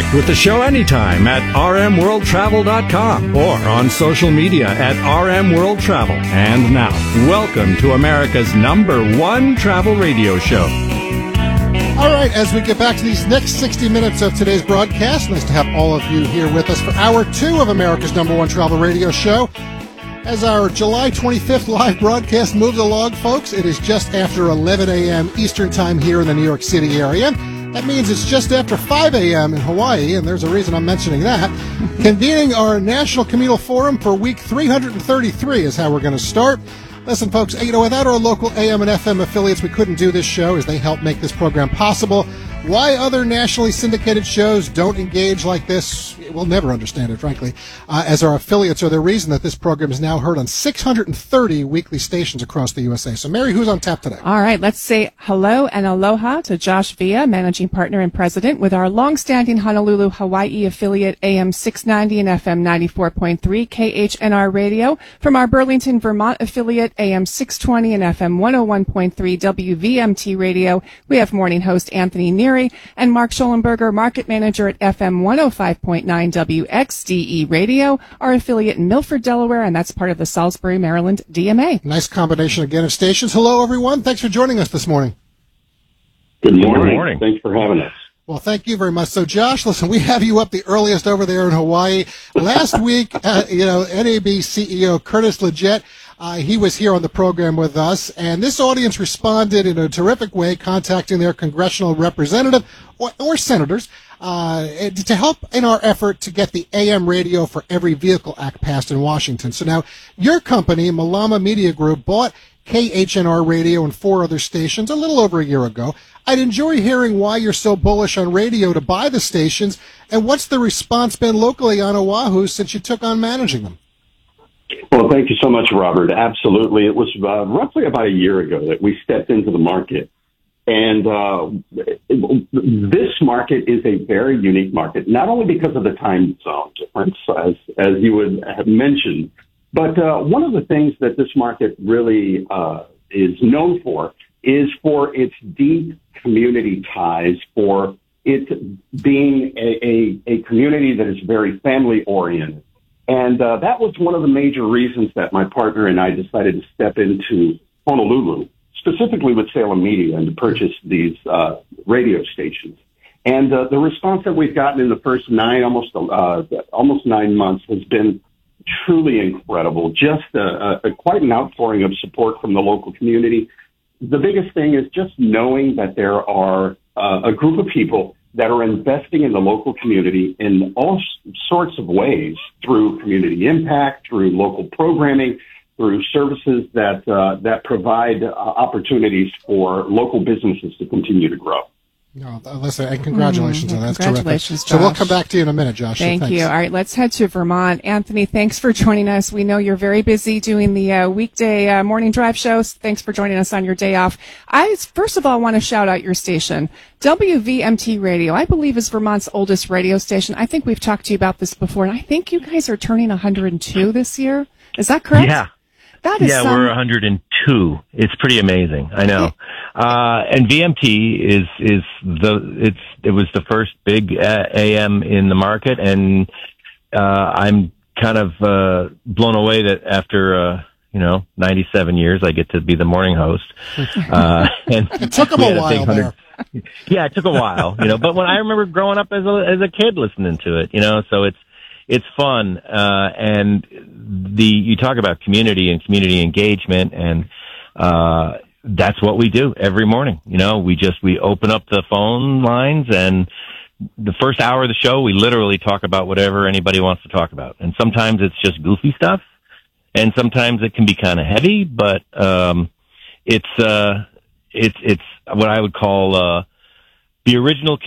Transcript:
with the show anytime at rmworldtravel.com or on social media at rmworldtravel. And now, welcome to America's #1 travel radio show. All right, as we get back to these next 60 minutes of today's broadcast, nice to have all of you here with us for Hour 2 of America's #1 travel radio show. As our July 25th live broadcast moves along, folks, it is just after 11 a.m. Eastern Time here in the New York City area. That means it's just after 5 a.m. in Hawaii, and there's a reason I'm mentioning that. Convening our National Communal Forum for week 333 is how we're going to start. Listen, folks, without our local AM and FM affiliates, we couldn't do this show as they help make this program possible. Why other nationally syndicated shows don't engage like this, we'll never understand it, frankly, as our affiliates are the reason that this program is now heard on 630 weekly stations across the USA. So, Mary, who's on tap today? All right, let's say hello and aloha to Josh Villa, managing partner and president with our longstanding Honolulu, Hawaii affiliate AM 690 and FM 94.3 KHNR Radio. From our Burlington, Vermont affiliate AM 620 and FM 101.3 WVMT Radio, we have morning host Anthony Neary and Mark Schollenberger, market manager at FM 105.9 WXDE Radio, our affiliate in Milford, Delaware, and that's part of the Salisbury, Maryland DMA. Nice combination again of stations. Hello, everyone. Thanks for joining us this morning. Good morning. Thanks for having us. Well, thank you very much. So, Josh, listen, we have you up the earliest over there in Hawaii. Last week, NAB CEO Curtis Leggett, he was here on the program with us, and this audience responded in a terrific way, contacting their congressional representative or senators to help in our effort to get the AM Radio for Every Vehicle Act passed in Washington. So now your company, Malama Media Group, bought KHNR Radio and 4 other stations a little over a year ago. I'd enjoy hearing why you're so bullish on radio to buy the stations, and what's the response been locally on Oahu since you took on managing them? Well, thank you so much, Robert. Absolutely. It was roughly about a year ago that we stepped into the market. And this market is a very unique market, not only because of the time zone difference, as you would have mentioned, but one of the things that this market really is known for is for its deep community ties, for it being a community that is very family-oriented. And that was one of the major reasons that my partner and I decided to step into Honolulu, specifically with Salem Media, and to purchase these radio stations. And the response that we've gotten in the first almost 9 months has been truly incredible. Just quite an outpouring of support from the local community. The biggest thing is just knowing that there are a group of people that are investing in the local community in all sorts of ways, through community impact, through local programming, through services that provide opportunities for local businesses to continue to grow. No, listen, and congratulations on that. That's congratulations, terrific. So we'll come back to you in a minute, Josh. Thank you. All right, let's head to Vermont. Anthony, thanks for joining us. We know you're very busy doing the weekday morning drive shows. Thanks for joining us on your day off. I, first of all, want to shout out your station. WVMT Radio, I believe, is Vermont's oldest radio station. I think we've talked to you about this before, and I think you guys are turning 102 this year. Is that correct? Yeah. We're 102. It's pretty amazing. I know. And VMT it was the first big AM in the market, and I'm kind of blown away that after 97 years I get to be the morning host. And it took them a while there. Yeah, it took a while, but when I remember growing up as a kid listening to it, so it's fun, and you talk about community and community engagement, and that's what we do every morning. We open up the phone lines, and the first hour of the show, we literally talk about whatever anybody wants to talk about. And sometimes it's just goofy stuff, and sometimes it can be kind of heavy, but it's what I would call the original